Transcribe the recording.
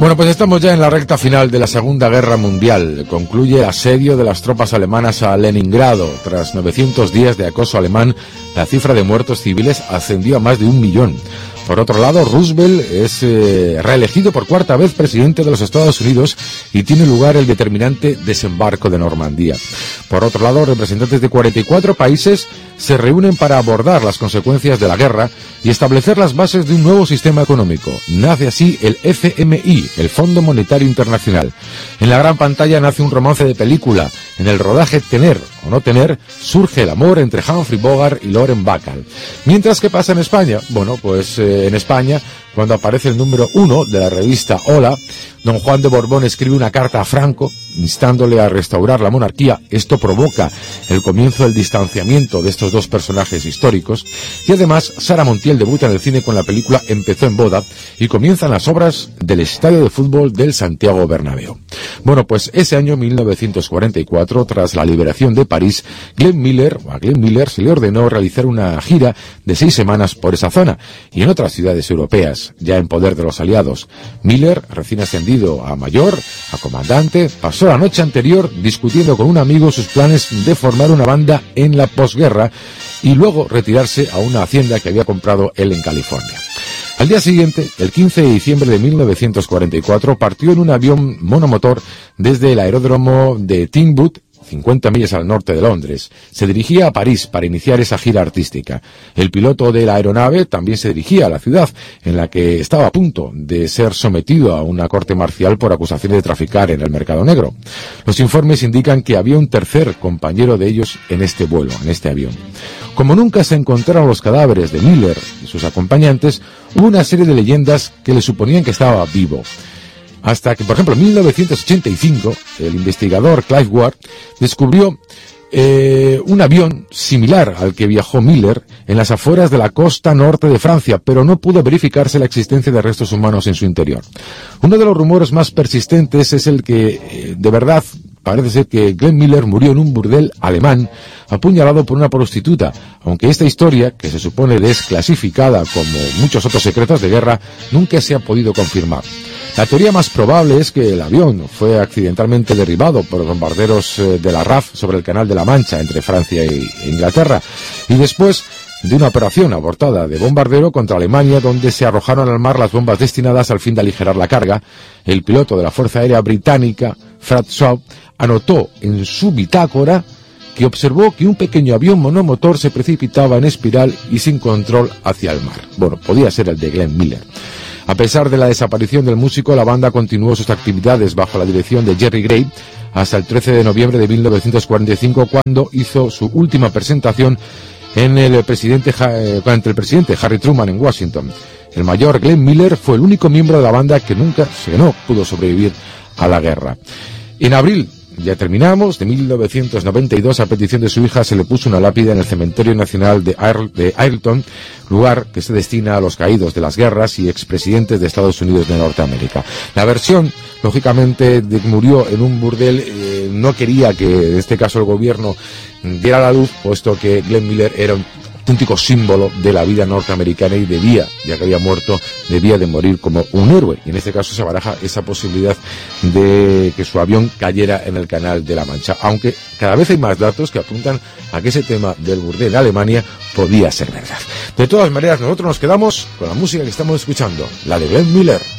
Bueno, pues estamos ya en la recta final de la Segunda Guerra Mundial. Concluye el asedio de las tropas alemanas a Leningrado. Tras 900 días de acoso alemán, la cifra de muertos civiles ascendió a más de 1 millón. Por otro lado, Roosevelt es reelegido por cuarta vez presidente de los Estados Unidos y tiene lugar el determinante desembarco de Normandía. Por otro lado, representantes de 44 países se reúnen para abordar las consecuencias de la guerra y establecer las bases de un nuevo sistema económico. Nace así el FMI, el Fondo Monetario Internacional. En la gran pantalla nace un romance de película. En el rodaje Tener o no tener surge el amor entre Humphrey Bogart y Lauren Bacall. Mientras, ¿qué pasa en España? Bueno, pues en España, cuando aparece el número 1 de la revista Hola, don Juan de Borbón escribe una carta a Franco instándole a restaurar la monarquía. Esto provoca el comienzo del distanciamiento de estos dos personajes históricos, y además Sara Montiel debuta en el cine con la película Empezó en boda y comienzan las obras del estadio de fútbol del Santiago Bernabéu. Bueno, pues ese año 1944, tras la liberación de París, a Glenn Miller se le ordenó realizar una gira de 6 semanas por esa zona y en otras ciudades europeas, ya en poder de los aliados. Miller, recién ascendido a mayor, a comandante, pasó la noche anterior discutiendo con un amigo sus planes de formar una banda en la posguerra y luego retirarse a una hacienda que había comprado él en California. Al día siguiente, el 15 de diciembre de 1944, partió en un avión monomotor desde el aeródromo de Teignmouth, 50 millas al norte de Londres. Se dirigía a París para iniciar esa gira artística. El piloto de la aeronave también se dirigía a la ciudad, en la que estaba a punto de ser sometido a una corte marcial por acusaciones de traficar en el mercado negro. Los informes indican que había un tercer compañero de ellos en este vuelo, en este avión. Como nunca se encontraron los cadáveres de Miller y sus acompañantes, hubo una serie de leyendas que le suponían que estaba vivo. Hasta que, por ejemplo, en 1985, el investigador Clive Ward descubrió un avión similar al que viajó Miller en las afueras de la costa norte de Francia, pero no pudo verificarse la existencia de restos humanos en su interior. Uno de los rumores más persistentes es el que, de verdad, parece ser que Glenn Miller murió en un burdel alemán apuñalado por una prostituta, aunque esta historia, que se supone desclasificada como muchos otros secretos de guerra, nunca se ha podido confirmar. La teoría más probable es que el avión fue accidentalmente derribado por bombarderos de la RAF sobre el Canal de la Mancha entre Francia e Inglaterra, y después de una operación abortada de bombardero contra Alemania, donde se arrojaron al mar las bombas destinadas al fin de aligerar la carga. El piloto de la Fuerza Aérea Británica, Fred Shaw, anotó en su bitácora que observó que un pequeño avión monomotor se precipitaba en espiral y sin control hacia el mar. Bueno, podía ser el de Glenn Miller. A pesar de la desaparición del músico, la banda continuó sus actividades bajo la dirección de Jerry Gray hasta el 13 de noviembre de 1945, cuando hizo su última presentación ante el presidente Harry Truman en Washington. El mayor Glenn Miller fue el único miembro de la banda que no pudo sobrevivir a la guerra. En abril, ya terminamos, de 1992, a petición de su hija, se le puso una lápida en el Cementerio Nacional de Arlington, lugar que se destina a los caídos de las guerras y expresidentes de Estados Unidos de Norteamérica. La versión, lógicamente, de que murió en un burdel, no quería que, en este caso, el gobierno diera la luz, puesto que Glenn Miller era un auténtico símbolo de la vida norteamericana y debía, ya que había muerto, debía de morir como un héroe. Y en este caso se baraja esa posibilidad de que su avión cayera en el Canal de la Mancha, aunque cada vez hay más datos que apuntan a que ese tema del burdel de Alemania podía ser verdad. De todas maneras, nosotros nos quedamos con la música que estamos escuchando, la de Glenn Miller.